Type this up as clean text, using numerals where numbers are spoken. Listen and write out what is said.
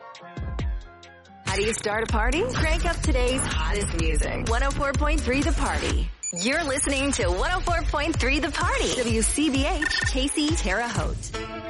How do you start a party? Crank up today's hottest music. 104.3 The Party. You're listening to 104.3 The Party. WCBH, Casey, Terre Haute.